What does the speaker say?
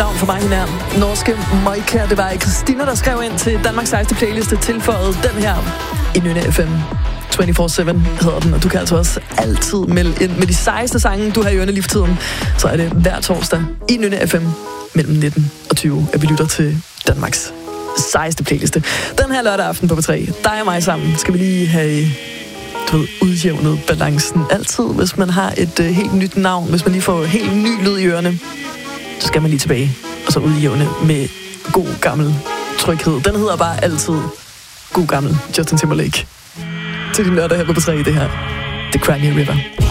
navn for mig her. Norske Moika. Det var Christina, der skrev ind til Danmarks sejeste playliste, tilføjet den her i Nynne FM. 24/7 hedder den, og du kan altså også altid melde ind med de sejeste sange, du har i ørene lige for tiden. Så er det hver torsdag i Nynne FM mellem 19 og 20, at vi lytter til Danmarks sejeste playliste. Den her lørdag aften på P3, dig og mig sammen, skal vi lige have udjævnet balancen. Altid, hvis man har et helt nyt navn, hvis man lige får helt ny lyd i ørerne, så skal man lige tilbage og så udjævne med god gammel tryghed. Den hedder bare altid god gammel Justin Timberlake. Til din lørdag her på P3, det her The Crimea River.